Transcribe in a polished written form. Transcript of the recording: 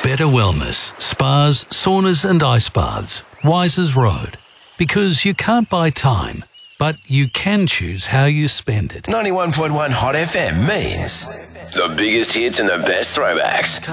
better wellness, spas, saunas and ice baths. Wisers Road. Because you can't buy time, but you can choose how you spend it. 91.1 Hot FM means the biggest hits and the best throwbacks.